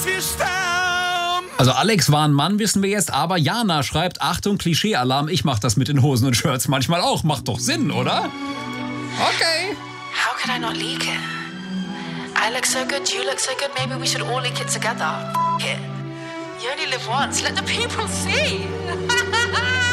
wir sterben. Also Alex war ein Mann, wissen wir jetzt, aber Jana schreibt, Achtung, Klischee-Alarm, ich mach das mit den Hosen und Shirts manchmal auch. Macht doch Sinn, oder? Okay. How could I not leak it? I look so good, you look so good, maybe we should all leak it together. F*** it. You only live once, let the people see.